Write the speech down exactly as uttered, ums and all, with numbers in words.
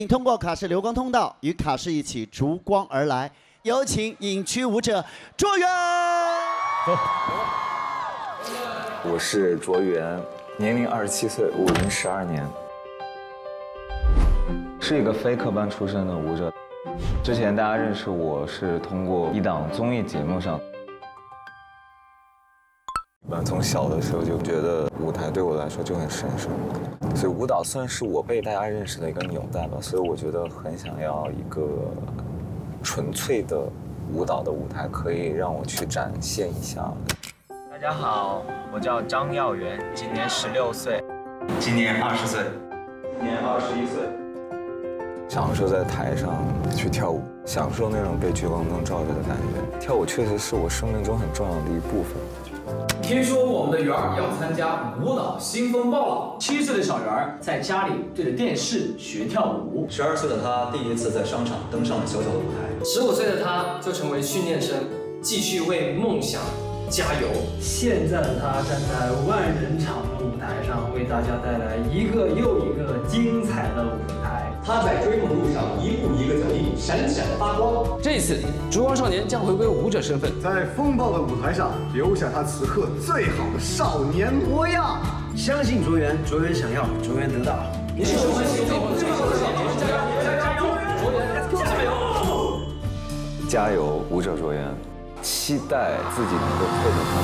请通过卡式流光通道与卡式一起逐光而来。有请影区舞者卓源。走。 我是卓源，年龄二十七岁，舞龄十二年，是一个非科班出身的舞者。之前大家认识我是通过一档综艺节目上。 从小的时候就觉得舞台对我来说就很神圣，所以舞蹈算是我被大家认识的一个纽带吧。所以我觉得很想要一个纯粹的舞蹈的舞台，可以让我去展现一下。 大家好，我叫张耀元，今年十六岁， 今年二十岁， 今年二十一岁。享受在台上去跳舞，享受那种被聚光灯照着的感觉。跳舞确实是我生命中很重要的一部分。 听说我们的圆儿要参加舞蹈新风暴了。七岁的小圆儿在家里对着电视学跳舞。 十二岁的他第一次在商场登上了小小的舞台。 十五岁的他就成为训练生，继续为梦想加油。 现在的他站在万人场的舞台上，为大家带来一个又一个精彩的舞台。 他在追梦路上一步一个脚印，闪闪发光。这次，烛光少年将回归舞者身份， 在风暴的舞台上留下他此刻最好的少年模样。 相信卓源，卓源想要，卓源得到。 你是我们心中最后的少年，加油！卓源，加油！ 加油，舞者卓源，期待自己能够配合他们。